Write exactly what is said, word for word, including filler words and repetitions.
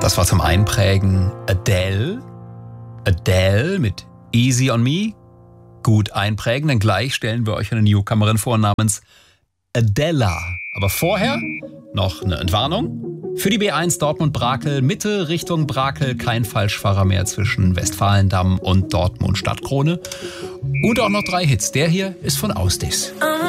Das war zum Einprägen Adele. Adele mit Easy on Me. Gut einprägen, denn gleich stellen wir euch eine Newcomerin vor namens Adela. Aber vorher noch eine Entwarnung. Für die B eins Dortmund-Brakel, Mitte Richtung Brakel, kein Falschfahrer mehr zwischen Westfalendamm und Dortmund Stadtkrone. Und auch noch drei Hits. Der hier ist von Ausdis.